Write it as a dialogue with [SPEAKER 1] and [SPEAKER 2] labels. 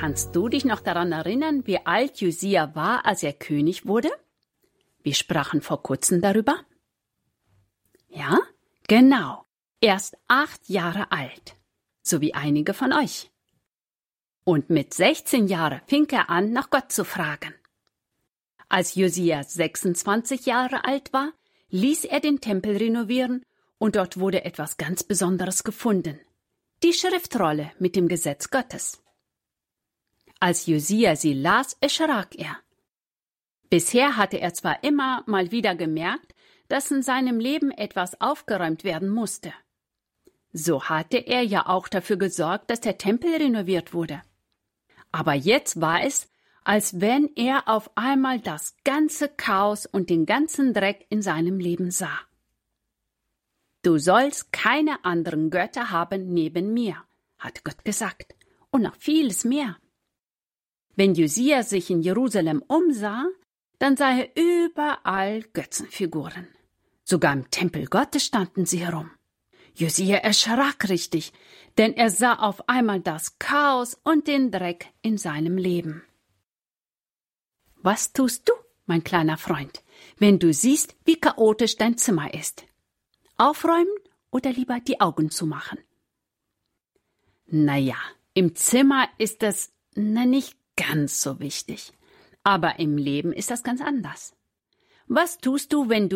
[SPEAKER 1] Kannst du dich noch daran erinnern, wie alt Josia war, als er König wurde? Wir sprachen vor kurzem darüber. Ja, genau. Erst 8 Jahre alt, so wie einige von euch. Und mit 16 Jahren fing er an, nach Gott zu fragen. Als Josia 26 Jahre alt war, ließ er den Tempel renovieren und dort wurde etwas ganz Besonderes gefunden. Die Schriftrolle mit dem Gesetz Gottes. Als Josia sie las, erschrak er. Bisher hatte er zwar immer mal wieder gemerkt, dass in seinem Leben etwas aufgeräumt werden musste. So hatte er ja auch dafür gesorgt, dass der Tempel renoviert wurde. Aber jetzt war es, als wenn er auf einmal das ganze Chaos und den ganzen Dreck in seinem Leben sah. Du sollst keine anderen Götter haben neben mir, hat Gott gesagt, und noch vieles mehr. Wenn Josia sich in Jerusalem umsah, dann sah er überall Götzenfiguren. Sogar im Tempel Gottes standen sie herum. Josia erschrak richtig, denn er sah auf einmal das Chaos und den Dreck in seinem Leben. Was tust du, mein kleiner Freund, wenn du siehst, wie chaotisch dein Zimmer ist? Aufräumen oder lieber die Augen zumachen? Naja, im Zimmer ist das nicht ganz so wichtig. Aber im Leben ist das ganz anders. Was tust du, wenn du